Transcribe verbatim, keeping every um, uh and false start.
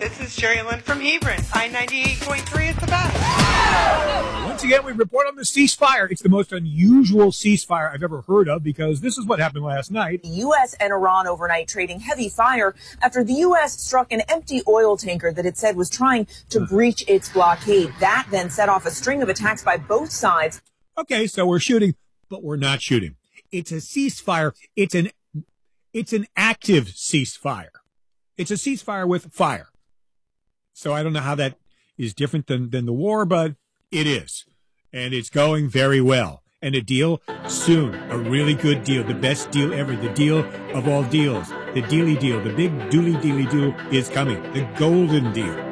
This is Sherry Lynn from Hebron. I ninety-eight point three is the best. Once again, we report on the ceasefire. It's the most unusual ceasefire I've ever heard of because this is what happened last night. The U S and Iran overnight trading heavy fire after the U S struck an empty oil tanker that it said was trying to breach its blockade. That then set off a string of attacks by both sides. Okay, so we're shooting, but we're not shooting. It's a ceasefire. It's an it's an active ceasefire. It's a ceasefire with fire. So I don't know how that is different than, than the war, but it is. And it's going very well. And a deal soon, a really good deal, the best deal ever, the deal of all deals, the dealy deal, the big dooley dealy deal is coming, the golden deal.